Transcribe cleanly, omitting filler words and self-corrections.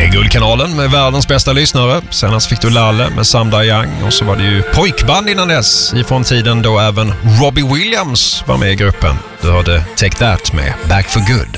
är Guldkanalen med världens bästa lyssnare. Senast fick du Lalle med Samda Young och så var det ju pojkband innan dess ifrån tiden då även Robbie Williams var med i gruppen. Du hörde Take That med Back for Good.